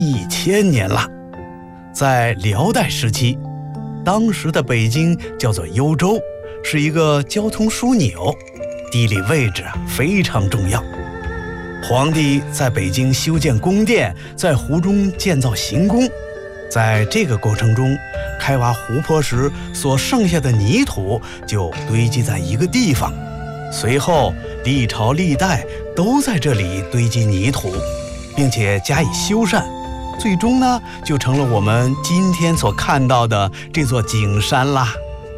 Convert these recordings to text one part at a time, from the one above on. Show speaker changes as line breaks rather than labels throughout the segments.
1000年了。在辽代时期，当时的北京叫做幽州，是一个交通枢纽，地理位置非常重要。皇帝在北京修建宫殿，在湖中建造行宫。在这个过程中，开挖湖泊时所剩下的泥土就堆积在一个地方，随后历朝历代都在这里堆积泥土，并且加以修缮，最终呢就成了我们今天所看到的这座景山啦。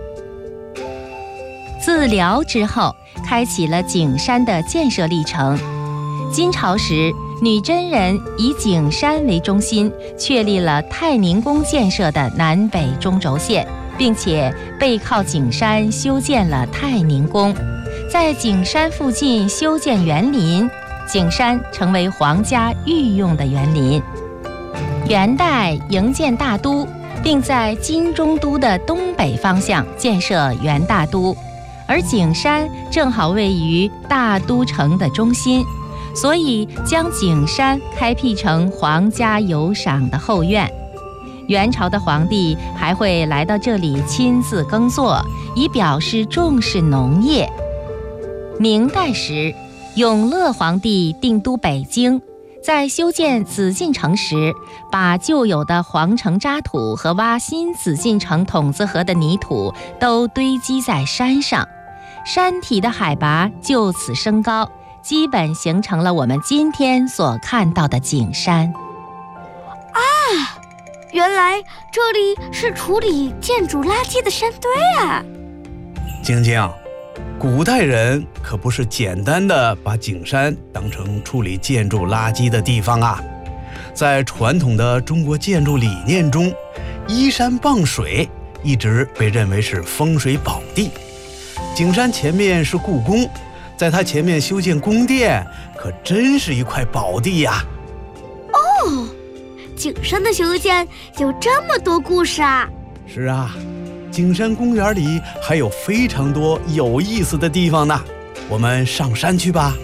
自辽之后，开启了景山的建设历程。金朝时，女真人以景山为中心，确立了太宁宫建设的南北中轴线，并且背靠景山修建了太宁宫。在景山附近修建园林，景山成为皇家御用的园林。元代营建大都，并在金中都的东北方向建设元大都，而景山正好位于大都城的中心，所以将景山开辟成皇家游赏的后院。元朝的皇帝还会来到这里亲自耕作，以表示重视农业。明代时，永乐皇帝定都北京，在修建紫禁城时，把旧有的皇城渣土和挖新紫禁城筒子河的泥土都堆积在山上，山体的海拔就此升高，基本形成了我们今天所看到的景山。
原来这里是处理建筑垃圾的山堆啊！
晶晶，古代人可不是简单的把景山当成处理建筑垃圾的地方啊。在传统的中国建筑理念中，依山傍水一直被认为是风水宝地。景山前面是故宫，在它前面修建宫殿，可真是一块宝地呀！
哦，景山的修建有这么多故事啊！
是啊，景山公园里还有非常多有意思的地方呢，我们上山去吧。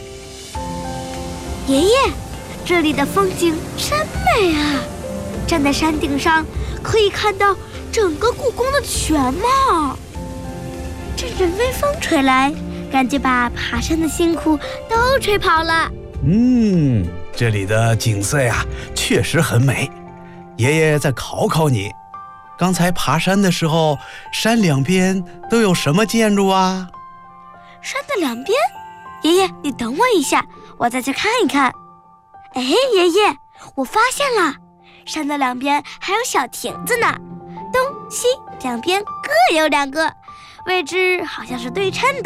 爷爷，这里的风景真美啊！站在山顶上，可以看到整个故宫的全貌。阵阵微风吹来，感觉把爬山的辛苦都吹跑了。
这里的景色呀，确实很美。爷爷再考考你，刚才爬山的时候，山两边都有什么建筑啊？
山的两边？爷爷，你等我一下，我再去看一看。哎，爷爷，我发现了，山的两边还有小亭子呢，东西两边各有2个，位置好像是对称的。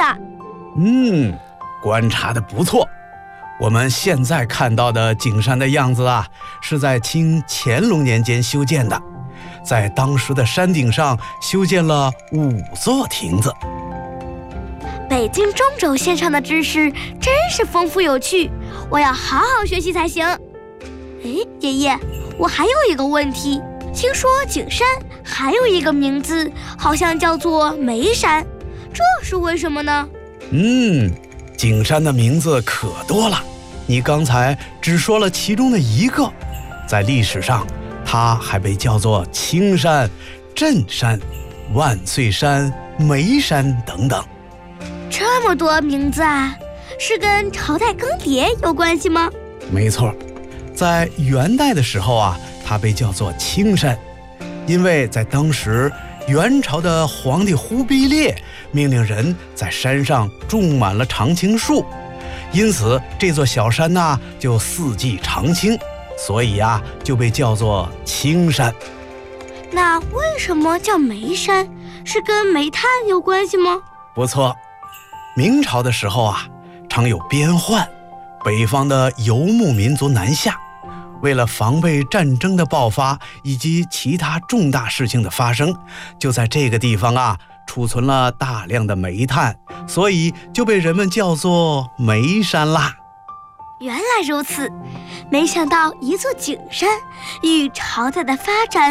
观察得不错。我们现在看到的景山的样子啊，是在清乾隆年间修建的，在当时的山顶上修建了5座亭子。
北京中轴线上的知识真是丰富有趣，我要好好学习才行。爷爷，我还有一个问题，听说景山还有一个名字，好像叫做眉山，这是为什么呢？
景山的名字可多了，你刚才只说了其中的一个。在历史上，它还被叫做青山、镇山、万岁山、眉山等等。
这么多名字啊，是跟朝代更迭有关系吗？
没错，在元代的时候啊，它被叫做青山，因为在当时元朝的皇帝忽必烈命令人在山上种满了常青树，因此这座小山呢就4季常青，所以啊就被叫做青山。
那为什么叫眉山？是跟煤炭有关系吗？
不错，明朝的时候啊，常有边患，北方的游牧民族南下，为了防备战争的爆发以及其他重大事情的发生，就在这个地方啊储存了大量的煤炭，所以就被人们叫做煤山啦。
原来如此，没想到一座景山与朝代的发展